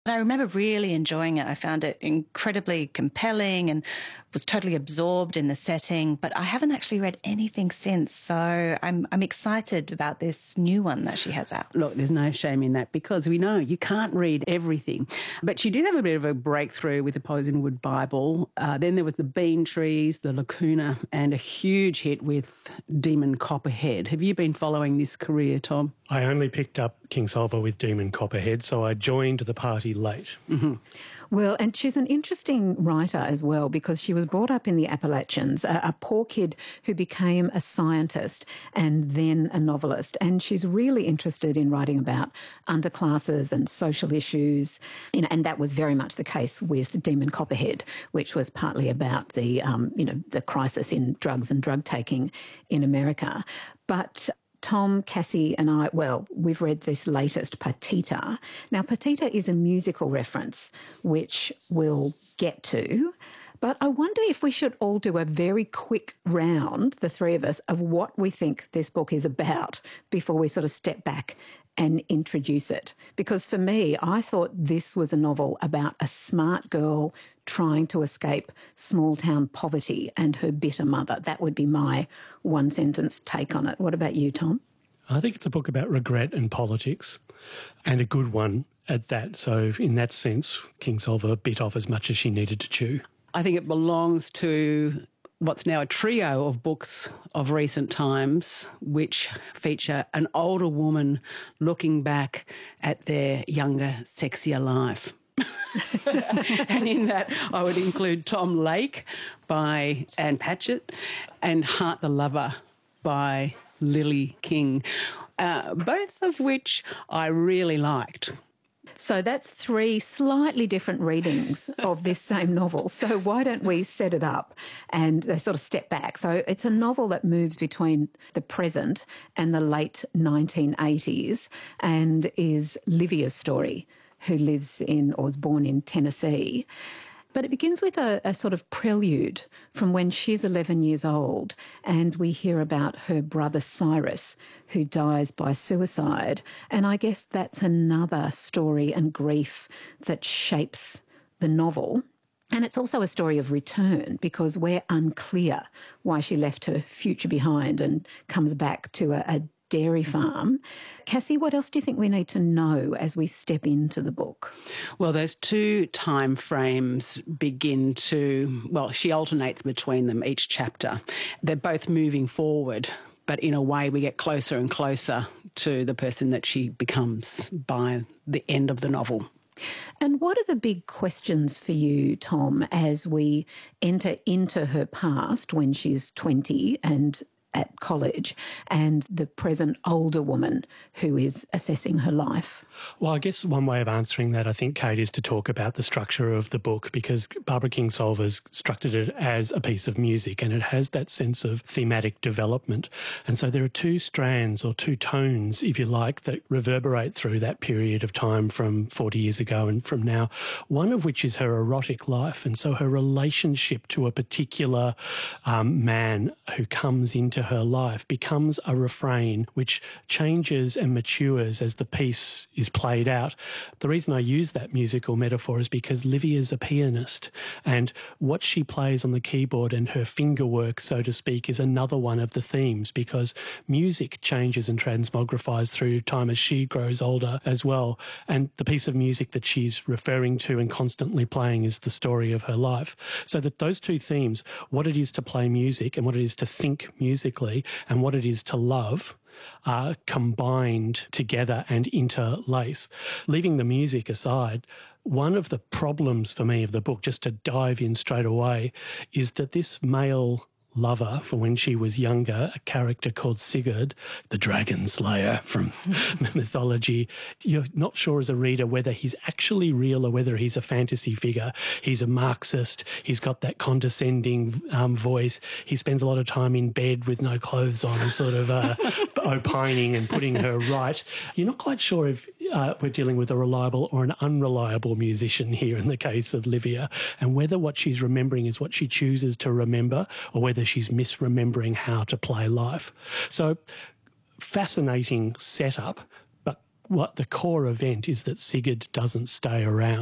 And I remember really enjoying it. I found it incredibly compelling and was totally absorbed in the setting, but I haven't actually read anything since. So I'm excited about this new one that she has out. Look, there's no shame in that because we know you can't read everything. But she did have a bit of a breakthrough with the Poisonwood Bible. Then there was the Bean Trees, the Lacuna, and a huge hit with Demon Copperhead. Have you been following this career, Tom? I only picked up Kingsolver with Demon Copperhead, so I joined the party late. Mm-hmm. Well, and she's an interesting writer as well because she was brought up in the Appalachians, a poor kid who became a scientist and then a novelist. And she's really interested in writing about underclasses and social issues. And that was very much the case with Demon Copperhead, which was partly about the, the crisis in drugs and drug taking in America. But Tom, Cassie and I, we've read this latest, Patita. Now, Patita is a musical reference, which we'll get to. But I wonder if we should all do a very quick round, the three of us, of what we think this book is about before we sort of step back and introduce it. Because for me, I thought this was a novel about a smart girl trying to escape small-town poverty and her bitter mother. That would be my one-sentence take on it. What about you, Tom? I think it's a book about regret and politics, and a good one at that. So in that sense, Kingsolver bit off as much as she needed to chew. I think it belongs to what's now a trio of books of recent times which feature an older woman looking back at their younger, sexier life. And in that, I would include Tom Lake by Anne Patchett and Heart the Lover by Lily King, both of which I really liked. So that's three slightly different readings of this same novel. So why don't we set it up and sort of step back? So it's a novel that moves between the present and the late 1980s and is Livia's story, who lives in or was born in Tennessee. But it begins with a sort of prelude from when she's 11 years old, and we hear about her brother Cyrus, who dies by suicide. And I guess that's another story and grief that shapes the novel. And it's also a story of return because we're unclear why she left her future behind and comes back to a dairy farm. Cassie, what else do you think we need to know as we step into the book? Well, those two time frames begin to, she alternates between them each chapter. They're both moving forward, but in a way we get closer and closer to the person that she becomes by the end of the novel. And what are the big questions for you, Tom, as we enter into her past when she's 20 and at college and the present older woman who is assessing her life? Well, I guess one way of answering that, I think, Kate, is to talk about the structure of the book, because Barbara Kingsolver's structured it as a piece of music and it has that sense of thematic development. And so there are two strands or two tones, if you like, that reverberate through that period of time from 40 years ago and from now, one of which is her erotic life. And so her relationship to a particular man who comes into her life becomes a refrain which changes and matures as the piece is played out. The reason I use that musical metaphor is because Livia's a pianist, and what she plays on the keyboard and her finger work, so to speak, is another one of the themes, because music changes and transmogrifies through time as she grows older as well. And the piece of music that she's referring to and constantly playing is the story of her life. So that those two themes, what it is to play music and what it is to think musically and what it is to love, are combined together and interlace. Leaving the music aside, one of the problems for me of the book, just to dive in straight away, is that this male lover for when she was younger, a character called Sigurd, the dragon slayer from mythology. You're not sure as a reader whether he's actually real or whether he's a fantasy figure. He's a Marxist. He's got that condescending voice. He spends a lot of time in bed with no clothes on, sort of opining and putting her right. You're not quite sure if we're dealing with a reliable or an unreliable musician here in the case of Livia, and whether what she's remembering is what she chooses to remember or whether she's misremembering how to play life. So, fascinating setup, but what the core event is that Sigurd doesn't stay around.